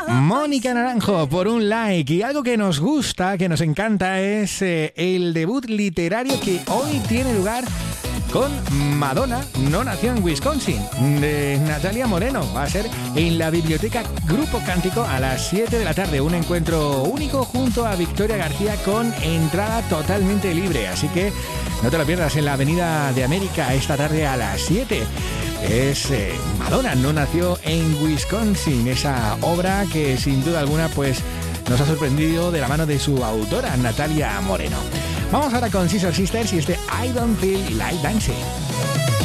Mónica Naranjo por un like. Y algo que nos gusta, que nos encanta, es el debut literario que hoy tiene lugar con Madonna no nació en Wisconsin, de Natalia Moreno. Va a ser en la biblioteca Grupo Cántico a las 7 de la tarde. Un encuentro único junto a Victoria García con entrada totalmente libre. Así que no te lo pierdas en la Avenida de América esta tarde a las 7. Es Madonna no nació en Wisconsin, esa obra que sin duda alguna pues nos ha sorprendido de la mano de su autora, Natalia Moreno. Vamos ahora con Scissor Sisters y este I Don't Feel Like Dancing.